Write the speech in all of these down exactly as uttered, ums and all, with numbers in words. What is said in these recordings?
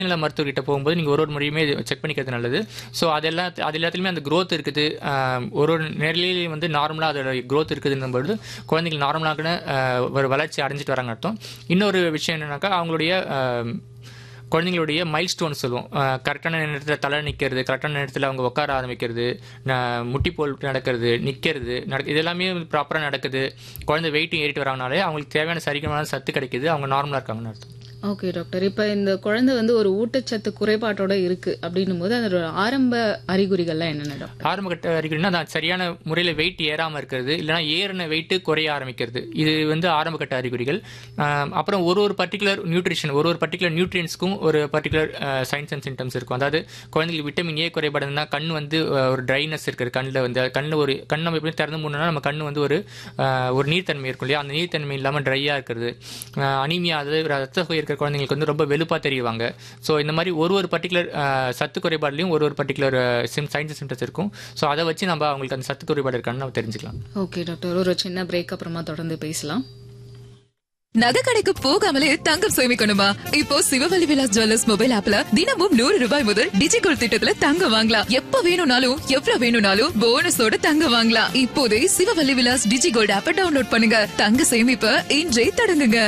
நல மருத்துவர்கிட்ட போகும்போது நீங்கள் ஒரு ஒரு முறையுமே செக் பண்ணிக்கிறது நல்லது. ஸோ அதெல்லாம் அது எல்லாத்துலேயுமே அந்த க்ரோத் இருக்குது, ஒரு ஒரு நிலையிலையும் வந்து நார்மலாக அதோட க்ரோத் இருக்குதுன்னும் பொழுது குழந்தைகள் நார்மலாக ஒரு வளர்ச்சி அடைஞ்சிட்டு வராங்க அர்த்தம். இன்னொரு விஷயம் என்னன்னாக்கா அவங்களுடைய குழந்தைங்களுடைய மைல் ஸ்டோன் சொல்லுவோம். கரெக்டான நேரத்தில் தலை நிற்கிறது, கரெக்டான நேரத்தில் அவங்க உட்கார ஆரம்பிக்கிறது, முட்டி போல் நடக்கிறது, நிற்கிறது, நடக்கு இது எல்லாமே ப்ராப்பராக நடக்குது. குழந்தை வெயிட்டும் ஏறிட்டு வராங்கனாலே அவங்களுக்கு தேவையான சரிகமான சத்து கிடைக்குது, அவங்க நார்மலாக இருக்காங்கன்னு அர்த்தம். ஓகே டாக்டர், இப்போ இந்த குழந்தை வந்து ஒரு ஊட்டச்சத்து குறைபாட்டோட இருக்கு அப்படின்னும் போது அதோட ஆரம்ப அறிகுறிகள்லாம் என்னென்ன டாக்டர்? ஆரம்ப கட்ட அறிகுறினா அது சரியான முறையில் வெயிட் ஏறாமல் இருக்கிறது, இல்லைனா ஏறின வெயிட்டு குறைய ஆரம்பிக்கிறது, இது வந்து ஆரம்ப கட்ட அறிகுறிகள். அப்புறம் ஒரு ஒரு பர்டிகுலர் நியூட்ரிஷன், ஒரு ஒரு பர்டிகுலர் நியூட்ரியன்ஸ்க்கும் ஒரு பர்டிகுலர் சைன்ஸ் அண்ட் சிம்டம்ஸ் இருக்கும். அதாவது குழந்தைங்களுக்கு விட்டமின் ஏ குறைபாடுனா கண் வந்து ஒரு ட்ரைனஸ் இருக்குது, கண்ணில் வந்து கண்ணில் ஒரு கண் நம்ம எப்படி திறந்து மூணுனா நம்ம கண் வந்து ஒரு ஒரு நீர்த்தன்மை இருக்கும் இல்லையா, அந்த நீர்த்தன்மை இல்லாமல் ட்ரையாக இருக்கிறது. அனீமியா, அதாவது ரத்த சோகை குழந்தைங்களுக்கு வந்து ரொம்ப வெளுப்பா தெரியுவாங்க. ஸோ இந்த மாதிரி ஒரு ஒரு பர்டிகுலர் சத்து குறைபாடுலையும் ஒரு ஒரு பர்டிகுலர் சைன்ஸ் சிம்டம்ஸ் இருக்கும். ஸோ அதை வச்சு நம்ம அவங்களுக்கு அந்த சத்து குறைபாடு இருக்கான்னு நம்ம தெரிஞ்சுக்கலாம். ஓகே டாக்டர், ஒரு சின்ன பிரேக் அப்புறமா தொடர்ந்து பேசலாம். நகை கடைக்கு போகாமலே தங்கம் சேமிக்கணுமா? இப்போ சிவவல்லி விலாஸ் ஜுவல்லர்ஸ் மொபைல் ஆப்ல தினமும் நூறு ரூபாய் முதல் டிஜிகோல்ட் திட்டத்துல தங்கம் வாங்கலாம். எப்ப வேணும்னாலும் எவ்வளவு வேணும்னாலும் போனஸோட தங்கம் வாங்கலாம். இப்போதே சிவவல்லி விலாஸ் டிஜிகோல்ட் ஆப்பை டவுன்லோட் பண்ணுங்க. தங்க சேமிப்ப இன்றே தொடங்குங்க.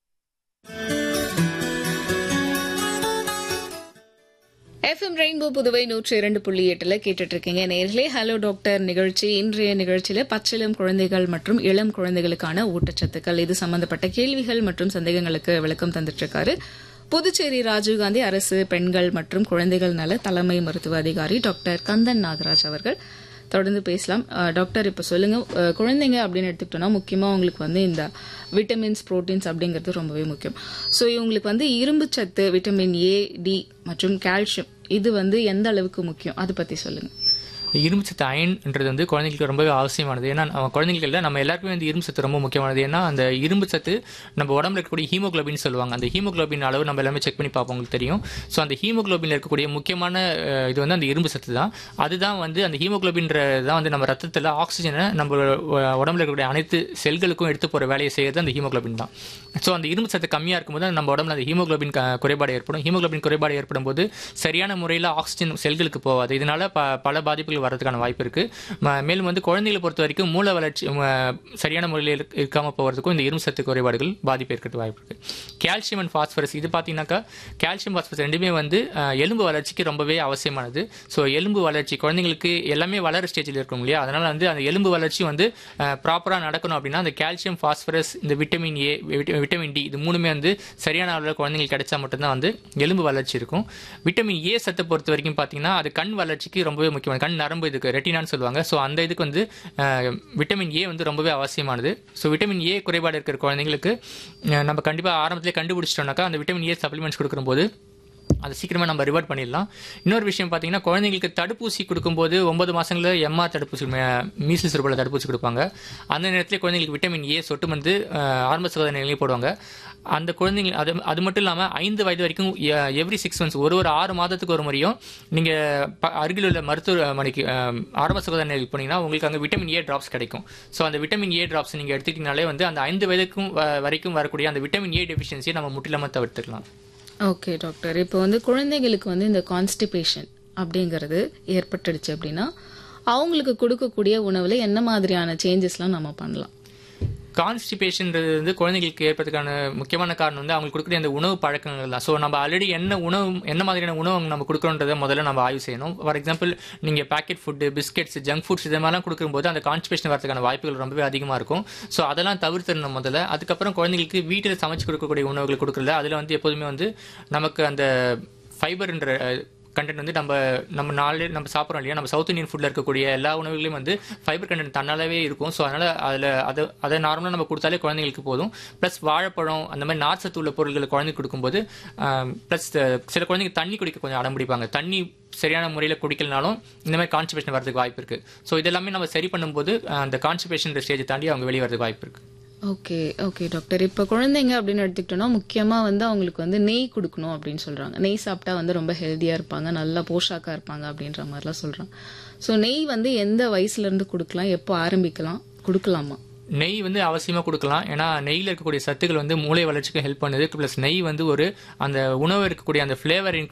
எஃப்எம் ரெயின்போ புதுவை நூற்றி இரண்டு புள்ளி எட்டுல கேட்டுட்டு இருக்கீங்க நேர்களே. ஹலோ டாக்டர் நிகழ்ச்சி. இன்றைய நிகழ்ச்சியில பச்சிளம் குழந்தைகள் மற்றும் இளம் குழந்தைகளுக்கான ஊட்டச்சத்துக்கள் இது சம்பந்தப்பட்ட கேள்விகள் மற்றும் சந்தேகங்களுக்கு விளக்கம் தந்துட்டு இருக்காரு புதுச்சேரி ராஜீவ்காந்தி அரசு பெண்கள் மற்றும் குழந்தைகள் நல தலைமை மருத்துவ அதிகாரி டாக்டர் கந்தன் நாகராஜ் அவர்கள். தொடர்ந்து பேசலாம். டாக்டர், இப்போ சொல்லுங்க, குழந்தைங்க அப்படின்னு எடுத்துக்கிட்டோம்னா முக்கியமா அவங்களுக்கு வந்து இந்த விட்டமின்ஸ் புரோட்டீன்ஸ் அப்படிங்கிறது ரொம்பவே முக்கியம். ஸோ இவங்களுக்கு வந்து இரும்பு சத்து, விட்டமின் ஏ, டி மற்றும் கால்சியம் இது வந்து எந்த அளவுக்கு முக்கியம், அதை பத்தி சொல்லுங்க. இரும்பு சத்து அயன்ன்றது வந்து குழந்தைங்களுக்கு ரொம்பவே அவசியமானது. ஏன்னா குழந்தைங்களுக்கு இல்லை, நம்ம எல்லாருக்குமே வந்து இரும்பு சத்து ரொம்ப முக்கியமானது. ஏன்னா அந்த இரும்பு சத்து நம்ம உடம்புல இருக்கக்கூடிய ஹீமோகுளோபின் சொல்லுவாங்க, அந்த ஹீமோகுளோபின் அளவு நம்ம எல்லாமே செக் பண்ணி பார்ப்போம், உங்களுக்கு தெரியும். ஸோ அந்த ஹீமோகுளோபின்ல இருக்கக்கூடிய முக்கியமான இது வந்து அந்த இரும்பு சத்து தான். அதுதான் வந்து அந்த ஹீமோகுளோபின்ற தான் வந்து நம்ம ரத்தத்தில் ஆக்சிஜனை நம்ம உடம்புல இருக்கக்கூடிய அனைத்து செல்களுக்கும் எடுத்து போகிற வேலையை செய்கிறது அந்த ஹீமோகுளோபின் தான். ஸோ அந்த இரும்பு சத்து கம்மியாக இருக்கும்போது நம்ம உடம்புல அந்த ஹீமோகுளோபின் குறைபாடு ஏற்படும். ஹீமோகுளோபின் குறைபாடு ஏற்படும் போது சரியான முறையில் ஆக்சிஜன் செல்களுக்கு போகாது. இதனால பல பாதிப்புகள் வரதுக்கான வாய்ப்பு இருக்கு. மேலும் வந்து குழந்தைகளை பொறுத்த வரைக்கும் மூல வளர்ச்சி சரியான முறையில் இருக்காமல் போகிறதுக்கும் இந்த இரும்பு சத்து குறைபாடுகள் பாதிப்பு இருக்கிறது வாய்ப்பு இருக்கு. கால்சியம் அண்ட் பாஸ்பரஸ் இது பார்த்தீங்கன்னாக்கா கால்சியம் பாஸ்பரஸ் ரெண்டுமே வந்து எலும்பு வளர்ச்சிக்கு ரொம்பவே அவசியமானது. ஸோ எலும்பு வளர்ச்சி குழந்தைங்களுக்கு எல்லாமே வளர ஸ்டேஜில் இருக்கும் இல்லையா, அதனால வந்து அந்த எலும்பு வளர்ச்சி வந்து ப்ராப்பராக நடக்கணும் அப்படின்னா அந்த கால்சியம், பாஸ்பரஸ், இந்த விட்டமின் ஏ, விட்டமின் டி இது மூணுமே வந்து சரியான அளவில் குழந்தைங்களுக்கு கிடைச்சா மட்டும்தான் வந்து எலும்பு வளர்ச்சி இருக்கும். விட்டமின் ஏ சத்தை பொறுத்த வரைக்கும் பார்த்தீங்கன்னா அது கண் வளர்ச்சிக்கு ரொம்பவே முக்கியமான, கண் நரம்பு இதுக்கு ரெட்டினான்னு சொல்லுவாங்க. ஸோ அந்த இதுக்கு வந்து விட்டமின் ஏ வந்து ரொம்பவே அவசியமானது. ஸோ விட்டமின் ஏ குறைபாடு இருக்கிற குழந்தைங்களுக்கு நம்ம கண்டிப்பாக ஆரம்பத்திலே கண்டுபிடிச்சிட்டோம்னாக்கா அந்த விட்டமின் ஏ சப்ளிமெண்ட்ஸ் கொடுக்கும்போது அதை சீக்கிரமாக நம்ம ரிவர்ட் பண்ணிடலாம். இன்னொரு விஷயம் பார்த்தீங்கன்னா குழந்தைங்களுக்கு தடுப்பூசி கொடுக்கும்போது ஒன்பது மாதங்களில் எம்ஆர் தடுப்பூசி, மீசில்ஸ் ரூபாயில் தடுப்பூசி கொடுப்பாங்க. அந்த நேரத்தில் குழந்தைங்களுக்கு விட்டமின் ஏ சொட்டு வந்து ஆரம்ப சுகாதார நிலையிலே போடுவாங்க. அந்த குழந்தைங்க அது அது மட்டும் இல்லாமல் ஐந்து வயது வரைக்கும் எவ்ரி சிக்ஸ் மந்த்ஸ் ஒரு ஒரு ஆறு மாதத்துக்கு ஒரு முறையும் நீங்கள் அருகில் உள்ள மருத்துவமனைக்கு ஆரம்ப சுகாதார நிலையில் போனீங்கன்னா உங்களுக்கு அங்கே விட்டமின் ஏ ட்ராப்ஸ் கிடைக்கும். ஸோ அந்த விட்டமின் ஏ ட்ராப்ஸ் நீங்கள் எடுத்துக்கிட்டீங்கனாலே வந்து அந்த ஐந்து வயதுக்கும் வரைக்கும் வரக்கூடிய அந்த விட்டமின் ஏ டெஃபிஷியன்சியை நம்ம முற்றிலுமாக தவிர்த்துக்கலாம். ஓகே டாக்டர், இப்போ வந்து குழந்தைகளுக்கு வந்து இந்த கான்ஸ்டிபேஷன் அப்படிங்கிறது ஏற்பட்டுடுச்சு அப்படின்னா அவங்களுக்கு கொடுக்கக்கூடிய உணவுல என்ன மாதிரியான சேஞ்சஸ்லாம் நம்ம பண்ணலாம்? கான்ஸ்டிபேஷன்றது வந்து குழந்தைங்களுக்கு ஏற்படுறதுக்கான முக்கியமான காரணம் வந்து அவங்களுக்கு கொடுக்குற அந்த உணவு பழக்கங்கள் தான். ஸோ நம்ம ஆல்ரெடி என்ன உணவு என்ன மாதிரியான உணவு நம்ம கொடுக்குறோன்றதை முதல்ல நம்ம ஆய்வு செய்யணும். ஃபார் எக்ஸாம்பிள் நீங்கள் packet food, biscuits, junk foods இது மாதிரிலாம் கொடுக்கும்போது அந்த கான்ஸ்டிபேஷன் வரதுக்கான வாய்ப்புகள் ரொம்பவே அதிகமாக இருக்கும். ஸோ அதெல்லாம் தவிர்த்துடணும் முதல்ல. அதுக்கப்புறம் குழந்தைங்களுக்கு வீட்டில் சமைச்சு கொடுக்கக்கூடிய உணவுகள் கொடுக்குறதுல அதில் வந்து எப்போதுமே வந்து நமக்கு அந்த ஃபைபர்ன்ற கண்டென்ட் வந்து நம்ம நம்ம நாலு நம்ம சாப்பிட்றோம் இல்லையா, நம்ம சவுத் இந்தியன் ஃபுட்டில் இருக்கக்கூடிய எல்லா உணவுகளையும் வந்து ஃபைபர் கண்டென்ட் தன்னாலே இருக்கும். ஸோ அதனால் அதில் அதை அதை நார்மலாக நம்ம கொடுத்தாலே குழந்தைங்களுக்கு போதும். ப்ளஸ் வாழைப்பழம் அந்த மாதிரி நார்ச்சத்து உள்ள பொருட்களை குழந்தைக்கு கொடுக்கும்போது ப்ளஸ் சில குழந்தைங்க தண்ணி குடிக்க கொஞ்சம் அடம் பிடிப்பாங்க. தண்ணி சரியான முறையில் குடிக்கலனாலும் இந்த மாதிரி கான்ஸ்டிபேஷன் வரதுக்கு வாய்ப்பு இருக்குது. ஸோ இதெல்லாமே நம்ம சரி பண்ணும்போது அந்த கான்ஸ்டிபேஷன் ஸ்டேஜை தாண்டி அவங்க வெளியே வரதுக்கு வாய்ப்பு இருக்குது. ஓகே ஓகே டாக்டர், இப்போ குழந்தைங்க அப்படின்னு எடுத்துக்கிட்டோம்னா முக்கியமாக வந்து அவங்களுக்கு வந்து நெய் கொடுக்கணும் அப்படின்னு சொல்கிறாங்க. நெய் சாப்பிட்டா வந்து ரொம்ப ஹெல்த்தியாக இருப்பாங்க, நல்லா போஷாக்காக இருப்பாங்க அப்படின்ற மாதிரிலாம் சொல்கிறாங்க. ஸோ நெய் வந்து எந்த வயசுலேருந்து கொடுக்கலாம், எப்போ ஆரம்பிக்கலாம், கொடுக்கலாமா? நெய் வந்து அவசியமாக கொடுக்கலாம். ஏன்னா நெய்யில் இருக்கக்கூடிய சத்துக்கள் வந்து மூளை வளர்ச்சிக்கு ஹெல்ப் பண்ணுது. ப்ளஸ் நெய் வந்து ஒரு அந்த உணவு இருக்கக்கூடிய அந்த ஃப்ளேவர்